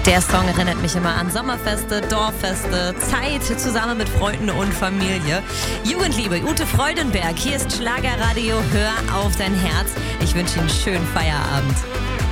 Der Song erinnert mich immer an Sommerfeste, Dorffeste, Zeit zusammen mit Freunden und Familie. Jugendliebe, Ute Freudenberg, hier ist Schlagerradio, hör auf dein Herz. Ich wünsche Ihnen einen schönen Feierabend.